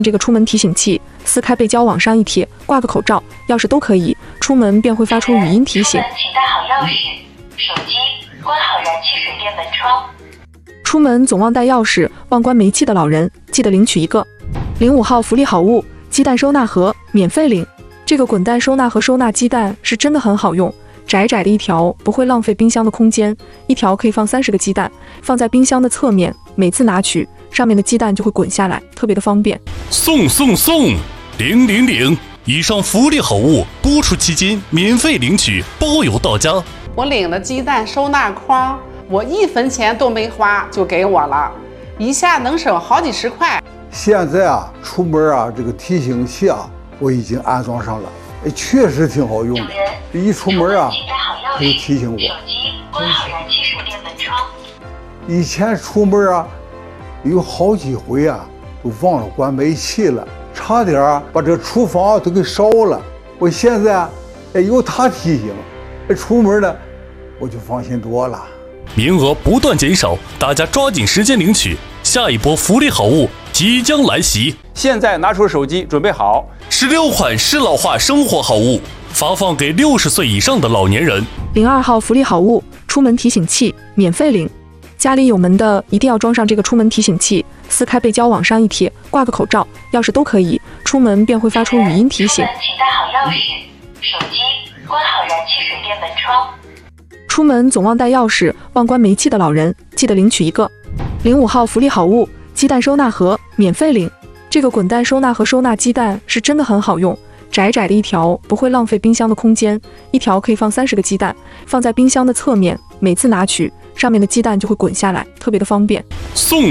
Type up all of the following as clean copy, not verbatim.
这个出门提醒器，撕开背胶往上一贴，挂个口罩、钥匙都可以，出门便会发出语音提醒。 请带好钥匙、手机，关好燃气水电门窗。 出门总忘带钥匙、忘关煤气的老人，记得领取一个05号福利好物鸡蛋收纳盒，免费领。这个滚蛋收纳盒收纳鸡蛋是真的很好用，窄窄的一条，不会浪费冰箱的空间，一条可以放30个鸡蛋，放在冰箱的侧面，每次拿取，上面的鸡蛋就会滚下来，特别的方便。 送000！以上福利好物播出期间免费领取，包邮到家。 我领了鸡蛋收纳筐，我1分钱都没花就给我了，一下能省好几十块。 现在啊，出门啊，这个提醒器啊，我已经安装上了，确实挺好用的。一出门啊，它就提醒我。 手机关好燃气水电门窗。 以前出门啊，有好几回啊，都忘了关煤气了，差点把这厨房都给烧了。我现在有它提醒，出门呢我就放心多了。 名额不断减少，大家抓紧时间领取，下一波福利好物即将来袭。 现在拿出手机，准备好 16款适老化生活好物，发放给60岁以上的老年人。 02号福利好物出门提醒器，免费领。家里有门的一定要装上这个出门提醒器，撕开背胶往上一贴，挂个口罩、钥匙都可以，出门便会发出语音提醒。 请带好钥匙、手机，关好燃气水电门窗。 出门总忘带钥匙、忘关煤气的老人，记得领取一个05号福利好物鸡蛋收纳盒，免费领。这个滚蛋收纳盒收纳鸡蛋是真的很好用，窄窄的一条，不会浪费冰箱的空间，一条可以放30个鸡蛋，放在冰箱的侧面，每次拿取，上面的鸡蛋就会滚下来，特别的方便。 送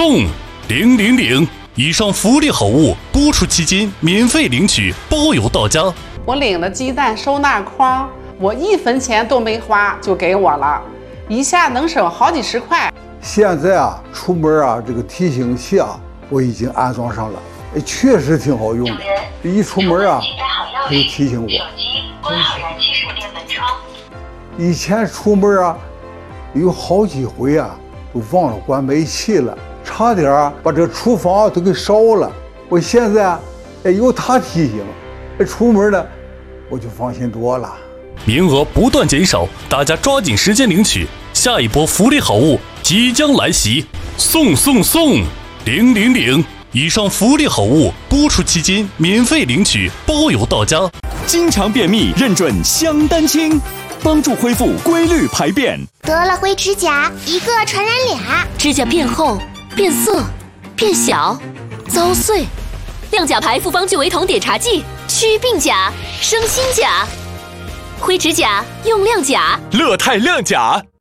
000！以上福利好物播出期间免费领取，包邮到家。 我领了鸡蛋收纳筐，我1分钱都没花就给我了，一下能省好几十块。 现在啊，出门啊，这个提醒器啊，我已经安装上了，确实挺好用的。一出门啊，它就提醒我。 手机关好燃气水电门窗。 以前出门啊，有好几回啊，都忘了关煤气了，差点把这厨房都给烧了。我现在有它提醒，出门呢我就放心多了。 名额不断减少，大家抓紧时间领取，下一波福利好物即将来袭。送000！以上福利好物播出期间免费领取，包邮到家。 经常便秘认准香丹清，帮助恢复规律排便。 得了灰指甲，一个传染俩， 指甲变厚、变色、变小、遭碎。亮甲牌复方聚维酮碘茶剂，祛病甲、生新甲。灰指甲用亮甲， 乐泰亮甲。